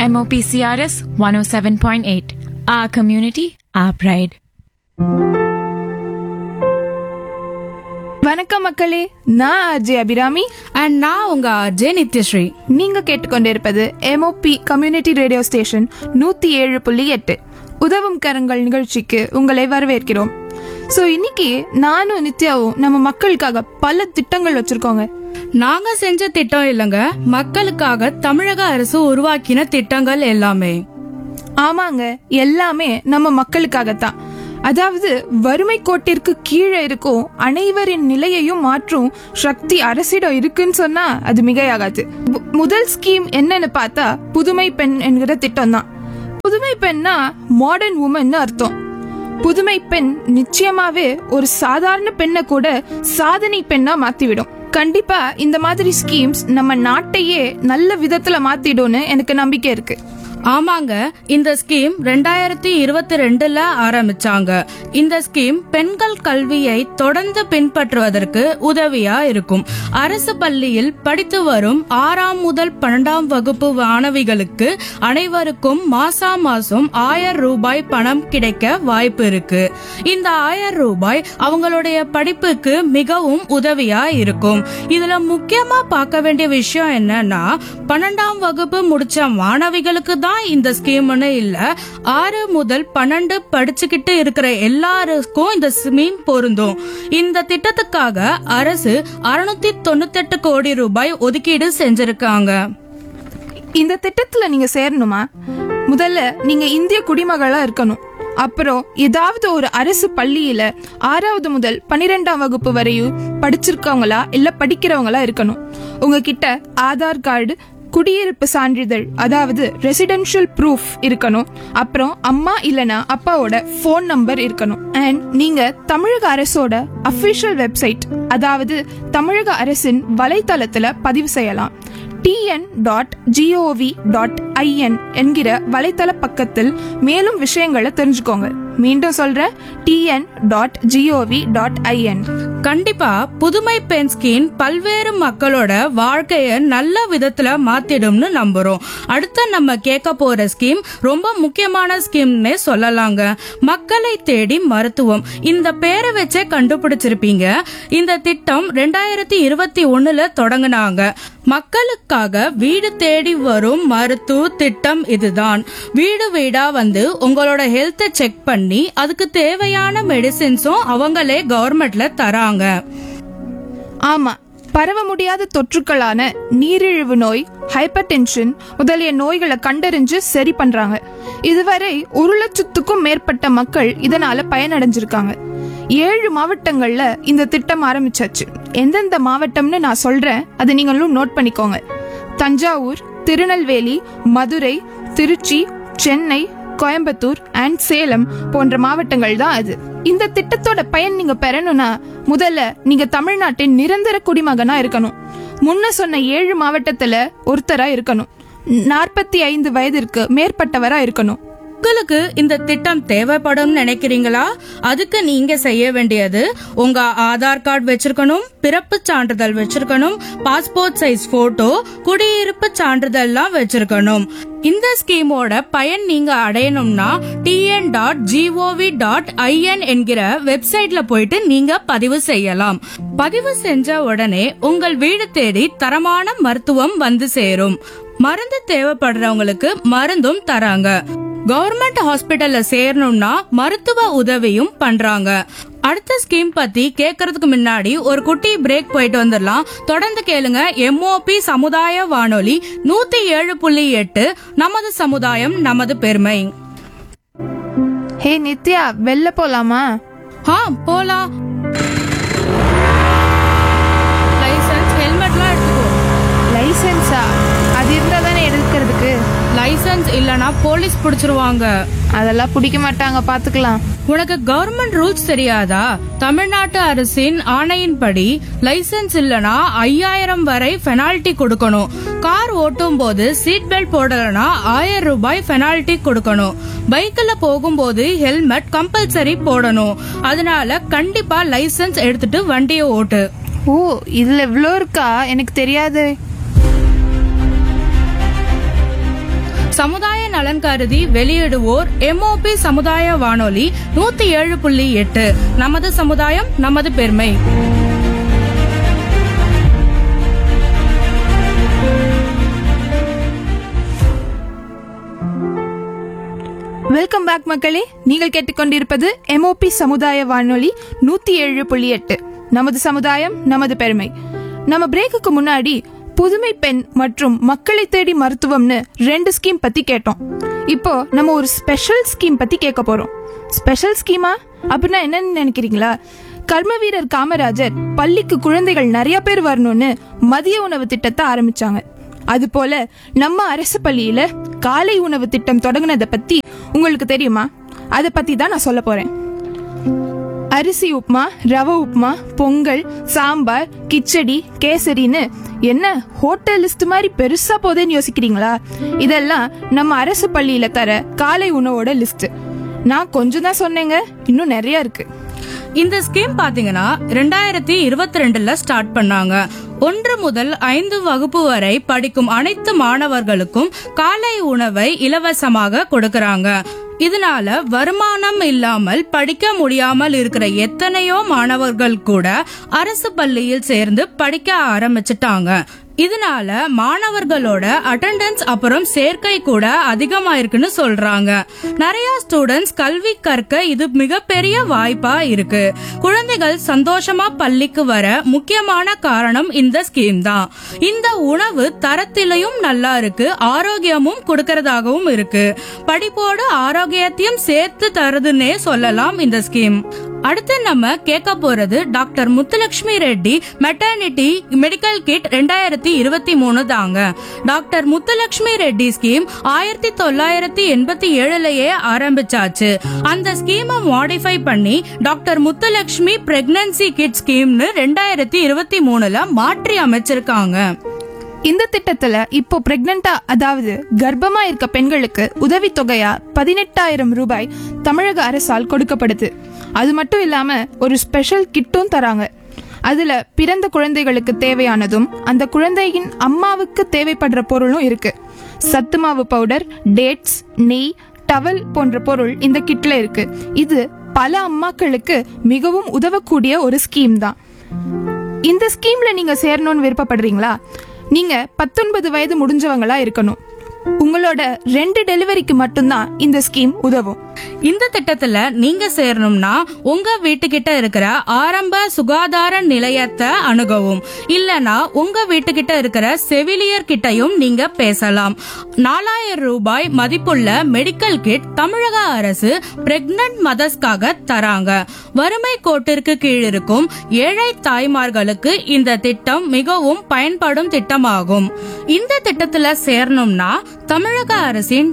MOPCRS 107.8. Our community, our pride. வணக்கம் மக்களே, நான் அஜய் அபிராமி அண்ட் நான் உங்க அஜய் நித்யஸ்ரீ. நீங்க கேட்டுக்கொண்டிருப்பது MOP கம்யூனிட்டி ரேடியோ ஸ்டேஷன் 107.8 உதவும் கரங்கள் நிகழ்ச்சிக்கு உங்களை வரவேற்கிறோம். ஸோ இன்னைக்கு நானும் நித்யாவும் நம்ம மக்களுக்காக பல திட்டங்கள் வச்சிருக்கோங்க. நாங்க செஞ்ச திட்டம் இல்லைங்க, மக்களுக்காக தமிழக அரசு உருவாக்கின திட்டங்கள் எல்லாமே. ஆமாங்க, எல்லாமே நம்ம மக்களுக்காகத்தான். அதாவது வறுமை கோட்டிற்கு கீழே இருக்கும் அனைவரின் நிலையையும் மாற்றும் சக்தி அரசிடம் இருக்குன்னு சொன்னா அது மிகையாகாது. முதல் ஸ்கீம் என்னன்னு பார்த்தா புதுமை பெண் என்கிற திட்டம் தான். புதுமை பெண்ணா மாடர்ன் உமன் அர்த்தம். புதுமை பெண் நிச்சயமாவே ஒரு சாதாரண பெண்ணை கூட சாதனை பெண்ணா மாத்திவிடும். கண்டிப்பா இந்த மாதிரி ஸ்கீம்ஸ் நம்ம நாட்டையே நல்ல விதத்துல மாத்திடும்னு எனக்கு நம்பிக்கை இருக்கு. ஆமாங்க, இந்த ஸ்கீம் 2022ல ஆரம்பிச்சாங்க. இந்த ஸ்கீம் பெண்கள் கல்வியை தொடர்ந்து பின்பற்றுவதற்கு உதவியா இருக்கும். அரசு பள்ளியில் படித்து வரும் 6ஆம் முதல் 12ஆம் வகுப்பு மாணவிகளுக்கு அனைவருக்கும் மாசம் 1000 ரூபாய் பணம் கிடைக்க வாய்ப்பு இருக்கு. இந்த 1000 ரூபாய் அவங்களுடைய படிப்புக்கு மிகவும் உதவியா இருக்கும். இதுல முக்கியமா பார்க்க வேண்டிய விஷயம் என்னன்னா, 12ஆம் வகுப்பு முடிச்ச மாணவிகளுக்கு தான் இந்த ஸ்கீம்னு இல்ல, 6 முதல் 12 படிச்சுக்கிட்டு இருக்கிற எல்லாருக்கும் இந்த ஸ்கீம் பொருந்தும். இந்த திட்டத்துக்காக அரசு 698 கோடி ரூபாய் ஒதுக்கீடு செஞ்சிருக்காங்க. இந்த திட்டத்துல நீங்க சேரணுமா? முதல்ல நீங்க இந்திய குடிமகளா இருக்கணும். அப்புறம் ஏதாவது ஒரு அரசு பள்ளியில 6வது முதல் 12ஆம் வகுப்பு வரையும் படிச்சிருக்கவங்களா இல்ல படிக்கிறவங்களா இருக்கணும். உங்ககிட்ட ஆதார் கார்டு, குடியிருப்பு சான்றிதழ் அதாவது ரெசிடென்ஷியல் ப்ரூஃப் இருக்கணும். அப்புறம் அம்மா இல்லனா அப்பாவோட போன் நம்பர் இருக்கணும். அண்ட் நீங்க தமிழக அரசோட அபிஷியல் வெப்சைட் அதாவது தமிழக அரசின் வலைத்தளத்துல பதிவு செய்யலாம். tn.gov.in என்கிற வலைத்தள பக்கத்தில் மேலும் விஷயங்களை தெரிஞ்சுக்கோங்க. மீண்டும் சொல்றேன், tn.gov.in. கண்டிப்பா புதுமை பெண் ஸ்கீம் பல்வேறு மக்களோட வாழ்க்கைய நல்ல விதத்துல மாத்திடும்னு நம்புறோம். அடுத்து நம்ம கேட்க போற ஸ்கீம் ரொம்ப முக்கியமான ஸ்கீம்னே சொல்லலாங்க. மக்களை தேடி மருத்துவம். இந்த பேரை வச்சே கண்டுபிடிச்சிருப்பீங்க. இந்த திட்டம் 2021ல தொடங்கினாங்க. மக்களுக்காக வீடு தேடி வரும் மருத்துவ திட்டம் இதுதான். வீடு வீடா வந்து உங்களோட ஹெல்த்தை செக் பண்ணி அதுக்கு தேவையான மெடிசின்ஸும் அவங்களே கவர்மெண்ட்ல தராங்க. ஆமா, பரவ முடியாத தொற்றுக்களான நீரிழிவு நோய், ஹைப்பர் டென்ஷன் முதலிய நோய்களை கண்டறிஞ்சு சரி பண்றாங்க. இதுவரை 1,00,000க்கும் மேற்பட்ட மக்கள் இதனால பயனடைஞ்சிருக்காங்க. 7 மாவட்டங்கள்ல இந்த திட்டம் ஆரம்பிச்சாச்சு. எந்தெந்த மாவட்டம்னு நான் சொல்றேன், அதை நீங்களும் நோட் பண்ணிக்கோங்க. தஞ்சாவூர், திருநெல்வேலி, மதுரை, திருச்சி, சென்னை, கோயம்புத்தூர் அண்ட் சேலம் போன்ற மாவட்டங்கள் தான் அது. இந்த திட்டத்தோட பயன் நீங்க பெறணும்னா முதல்ல நீங்க தமிழ்நாட்டின் நிரந்தர குடிமகனா இருக்கணும். முன்ன சொன்ன 7 மாவட்டத்துல ஒருத்தரா இருக்கணும். 45 வயதிற்கு மேற்பட்டவரா இருக்கணும். உங்களுக்கு இந்த திட்டம் தேவைப்படும் நினைக்கிறீங்களா? அதுக்கு நீங்க செய்ய வேண்டியது, உங்க ஆதார் கார்டு வச்சிருக்கணும், பிறப்பு சான்றிதழ் வச்சிருக்கணும், பாஸ்போர்ட் சைஸ் போட்டோ, குடியிருப்பு சான்றிதழ்லாம் வச்சிருக்கணும். இந்த ஸ்கீமோட பயன் நீங்க அடையணும்னா tn.gov.in என்கிற வெப்சைட்ல போயிட்டு நீங்க பதிவு செய்யலாம். பதிவு செஞ்ச உடனே உங்கள் வீடு தேடி தரமான மருத்துவம் வந்து சேரும். மருந்து தேவைப்படுறவங்களுக்கு மருந்தும் தராங்க. கவர்மெண்ட் ஹாஸ்பிட்டல்ல சேரணும்னா மருத்துவ உதவியும் பண்றாங்க. அடுத்த ஸ்கீம் பத்தி கேட்கறதுக்கு முன்னாடி ஒரு குட்டி பிரேக் போயிட்டு வந்துடலாம். தொடர்ந்து கேளுங்க MOP சமுதாய வானொலி 107.8. நமது சமுதாயம் நமது பெருமை. ஹே நித்யா, வெளில போலாமா? போலாம். லைசன்ஸ், ஹெல்மெட்லாம் எடுத்துக்கோ. லைசன்ஸா? அது இருந்தா தானே எடுக்கிறதுக்கு. லைசன்ஸ் இல்லனா போலீஸ் பிடிச்சிருவாங்க. அதெல்லாம் பிடிக்க மாட்டாங்க, பாத்துக்கலாம். உனக்கு கவர்மெண்ட் ரூல்ஸ் தெரியாதா? தமிழ்நாட்டு அரசின் ஆணையின்படி லைசன்ஸ் இல்லனா 5000 வரை பெனால்டி கொடுக்கணும். கார் ஓட்டும் போது சீட் பெல்ட் போடலனா 1000 ரூபாய் பெனால்டி கொடுக்கணும். பைக்ல போகும்போது ஹெல்மெட் கம்பல்சரி போடணும். அதனால கண்டிப்பா லைசன்ஸ் எடுத்துட்டு வண்டியை ஓட்டு. ஓ, இதுல இவ்ளோ இருக்கா? எனக்கு தெரியாது. சமுதாய நலன் கருதி வெளியிடுவோர் MOP சமுதாய வானொலி 107.8. நமது சமுதாயம் நமது பெருமை. வெல்கம் பேக் மக்களே. நீங்கள் கேட்டுக்கொண்டிருப்பது MOP சமுதாய வானொலி 107.8. நமது சமுதாயம் நமது பெருமை. நம்ம பிரேக்குக்கு முன்னாடி புதுமை பெண் மற்றும் மக்களை தேடி மருத்துவம்னு 2 ஸ்கீம் பத்தி கேட்டோம். இப்போ நம்ம ஒரு ஸ்பெஷல் ஸ்கீம் பத்தி கேட்க போறோம். ஸ்பெஷல் ஸ்கீமா அப்படின்னா என்னன்னு நினைக்கிறீங்களா? கர்ம வீரர் காமராஜர் பள்ளிக்கு குழந்தைகள் நிறைய பேர் வரணும்னு மதிய உணவு திட்டத்தை ஆரம்பிச்சாங்க. அது போல நம்ம அரசு பள்ளியில காலை உணவு திட்டம் தொடங்கினதை பத்தி உங்களுக்கு தெரியுமா? அதை பத்தி தான் நான் சொல்ல போறேன். அரிசி உப்புமா, ரவை உப்புமா, பொங்கல், சாம்பார், கிச்சடி, கேசரின்னு என்ன ஹோட்டல் லிஸ்ட் மாதிரி பெருசா போதேன்னு யோசிக்கிறீங்களா? இதெல்லாம் நம்ம அரசு பள்ளியில தர காலை உணவோட லிஸ்ட். நான் கொஞ்சம் தான் சொன்னேங்க, இன்னும் நிறைய இருக்கு. இந்த ஸ்கீம் பாத்தீங்கன்னா 2022 ஸ்டார்ட் பண்ணாங்க. 1 முதல் 5 வகுப்பு வரை படிக்கும் அனைத்து மாணவர்களுக்கும் காலை உணவை இலவசமாக கொடுக்கறாங்க. இதனால வருமானம் இல்லாமல் படிக்க முடியாமல் இருக்கிற எத்தனையோ மாணவர்கள் கூட அரசு பள்ளியில் சேர்ந்து படிக்க ஆரம்பிச்சிட்டாங்க. இதனால மாணவர்களோட அட்டெண்டன்ஸ் அப்புறம் சேர்க்கை கூட அதிகமாயிருக்குன்னு சொல்றாங்க. நிறைய ஸ்டூடெண்ட்ஸ் கல்வி கற்க இது மிகப்பெரிய வாய்ப்பா இருக்கு. குழந்தைகள் சந்தோஷமா பள்ளிக்கு வர முக்கியமான காரணம் இந்த ஸ்கீம் தான். இந்த உணவு தரத்திலையும் நல்லா இருக்கு, ஆரோக்கியமும் கொடுக்கறதாகவும் இருக்கு. படிப்போடு ஆரோக்கியத்தையும் சேர்த்து தருதுன்னே சொல்லலாம் இந்த ஸ்கீம். அடுத்து நம்ம கேட்க போறது doctor Muthulakshmi Reddy maternity medical kit 2023 தாங்க. டாக்டர் முத்துலட்சுமி ரெட்டி ஸ்கீம் 1987லயே ஆரம்பிச்சாச்சு. அந்த ஸ்கீமை மாடிஃபை பண்ணி டாக்டர் முத்துலட்சுமி பிரெக்னன்சி கிட் ஸ்கீம்னு 2023ல மாற்றி அமைச்சிருக்காங்க. இந்த திட்டத்துல இப்போ பிரெக்னண்டா அதாவது கர்ப்பமா இருக்க பெண்களுக்கு உதவித்தொகையா 18,000 ரூபாய் தமிழக அரசால் கொடுக்கப்படுது. அது மட்டும் இல்லாம ஒரு ஸ்பெஷல் கிட்டும் தராங்க. அதுல பிறந்த குழந்தைகளுக்கு தேவையானதும் அந்த குழந்தையின் அம்மாவுக்கு தேவைப்படுற பொருளும் இருக்கு. சத்து மாவு பவுடர், டேட்ஸ், நெய், டவல் போன்ற பொருள் இந்த கிட்ல இருக்கு. இது பல அம்மாக்களுக்கு மிகவும் உதவக்கூடிய ஒரு ஸ்கீம் தான். இந்த ஸ்கீம்ல நீங்க சேரணும்னு விருப்பப்படுறீங்களா? நீங்க 19 வயது முடிஞ்சவங்களா இருக்கணும். உங்களோட 2 டெலிவரிக்கு மட்டும்தான் இந்த ஸ்கீம் உதவும். இந்த திட்டத்துல நீங்க சேரணும்னா உங்க வீட்டுக்கிட்ட இருக்கிற ஆரம்ப சுகாதார நிலையத்தை அணுகவும், இல்லனா உங்க வீட்டுக்கிட்ட இருக்கிற செவிலியர் கிட்டையும் நீங்க பேசலாம். 4,000 ரூபாய் மதிப்புள்ள மெடிக்கல் கிட் தமிழக அரசு பிரெக்னன்ட் மதர்ஸ்க்காக தராங்க. வறுமை கோட்டிற்கு கீழ் இருக்கும் ஏழை தாய்மார்களுக்கு இந்த திட்டம் மிகவும் பயன்படும் திட்டமாகும். இந்த திட்டத்துல சேரணும்னா தமிழக அரசின்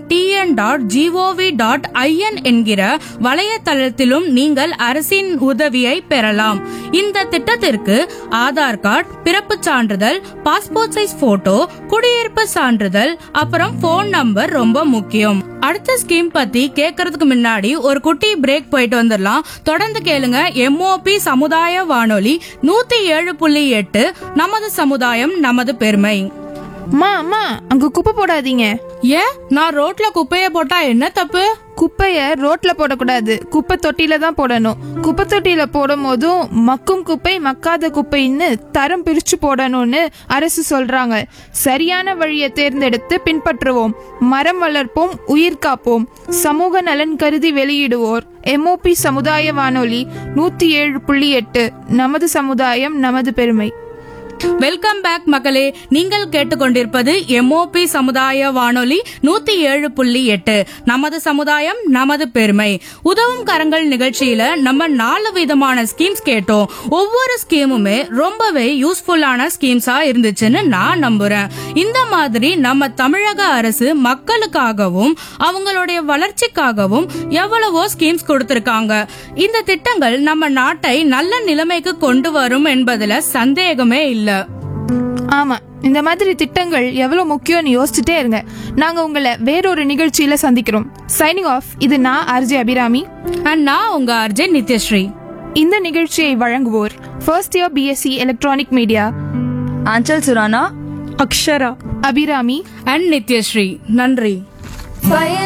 tn.gov.in என்கிற வலைத்தளத்திலும் நீங்கள் அரசின் உதவியை பெறலாம். இந்த திட்டத்திற்கு ஆதார் கார்டு, பிறப்பு சான்றிதழ், பாஸ்போர்ட் சைஸ் போட்டோ, குடியிருப்பு சான்றிதழ், அப்புறம் போன் நம்பர் ரொம்ப முக்கியம். அடுத்த ஸ்கீம் பத்தி கேட்கறதுக்கு முன்னாடி ஒரு குட்டி பிரேக் போயிட்டு வந்துடலாம். தொடர்ந்து கேளுங்க MOP சமுதாய வானொலி 107.8. நமது சமுதாயம் நமது பெருமை. அம்மா அங்க குப்பை போடாதீங்க. ஏன்? நான் ரோட்ல குப்பைய போட்டா என்ன தப்பு? குப்பைய ரோட்ல போடக்கூடாது, குப்பை தொட்டில தான் போடணும். குப்பை தொட்டில போடும் போதும் மக்கும் குப்பை, மக்காத குப்பைன்னு தரம் பிரிச்சு போடணும்னு அரசு சொல்றாங்க. சரியான வழியை தேர்ந்தெடுத்து பின்பற்றுவோம். மரம் வளர்ப்போம், உயிர் காப்போம். சமூக நலன் கருதி வெளியிடுவோர் MOP சமுதாய வானொலி 107.8. நமது சமுதாயம் நமது பெருமை. வெல்கம் பேக் மக்களே. நீங்கள் கேட்டுக்கொண்டிருப்பது MOP சமுதாய வானொலி 107.8. நமது சமுதாயம் நமது பெருமை. உதவும் கரங்கள் நிகழ்ச்சியில நம்ம 4 விதமான ஸ்கீம்ஸ் கேட்டோம். ஒவ்வொரு ஸ்கீமுமே ரொம்பவே யூஸ்ஃபுல்லான ஸ்கீம்ஸா இருந்துச்சுன்னு நான் நம்புறேன். இந்த மாதிரி நம்ம தமிழக அரசு மக்களுக்காகவும் அவங்களுடைய வளர்ச்சிக்காகவும் எவ்வளவோ ஸ்கீம்ஸ் கொடுத்திருக்காங்க. இந்த திட்டங்கள் நம்ம நாட்டை நல்ல நிலைமைக்கு கொண்டு வரும் என்பதுல சந்தேகமே இல்ல. ஆமா, இந்த மாதிரி திட்டங்கள் எவ்வளவு முக்கியம்னு யோசிச்சுட்டே இருங்க. நாங்க உங்களை வேறொரு நிகழ்ச்சியில சந்திக்கிறோம். Signing off. இது நான் RJ அபிராமி அண்ட் நான் உங்க RJ நித்யஸ்ரீ. இந்த நிகழ்ச்சியை வழங்குவோர் first year BSc electronic media Aanchal Surana, Akshara, Abirami and Nithyasri. நன்றி. பய